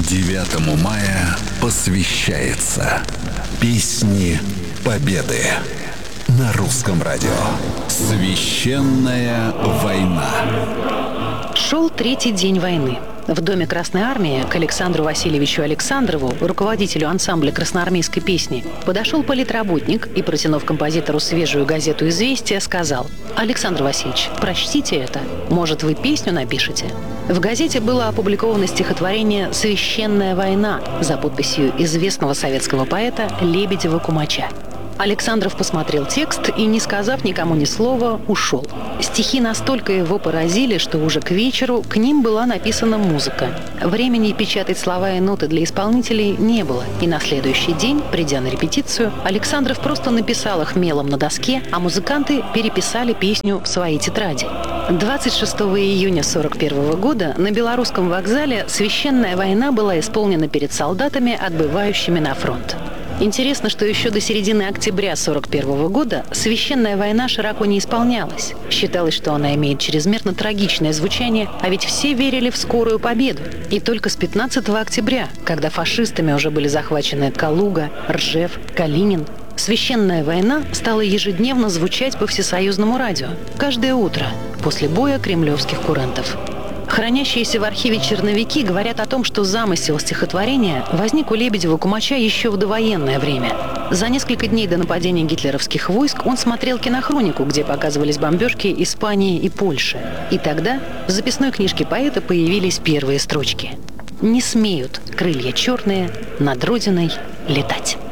9 мая посвящается Песни Победы на Русском радио. Священная война. Шел третий день войны. В Доме Красной Армии к Александру Васильевичу Александрову, руководителю ансамбля красноармейской песни, подошел политработник и, протянув композитору свежую газету «Известия», сказал: «Александр Васильевич, прочтите это. Может, вы песню напишете?» В газете было опубликовано стихотворение «Священная война» за подписью известного советского поэта Лебедева-Кумача. Александров посмотрел текст и, не сказав никому ни слова, ушел. Стихи настолько его поразили, что уже к вечеру к ним была написана музыка. Времени печатать слова и ноты для исполнителей не было, и на следующий день, придя на репетицию, Александров просто написал их мелом на доске, а музыканты переписали песню в свои тетради. 26 июня 1941 года на Белорусском вокзале «Священная война» была исполнена перед солдатами, отбывающими на фронт. Интересно, что еще до середины октября 1941 года «Священная война» широко не исполнялась. Считалось, что она имеет чрезмерно трагичное звучание, а ведь все верили в скорую победу. И только с 15 октября, когда фашистами уже были захвачены Калуга, Ржев, Калинин, «Священная война» стала ежедневно звучать по всесоюзному радио. Каждое утро после боя кремлевских курантов. Хранящиеся в архиве черновики говорят о том, что замысел стихотворения возник у Лебедева-Кумача еще в довоенное время. За несколько дней до нападения гитлеровских войск он смотрел кинохронику, где показывались бомбежки Испании и Польши. И тогда в записной книжке поэта появились первые строчки: «Не смеют крылья черные над родиной летать».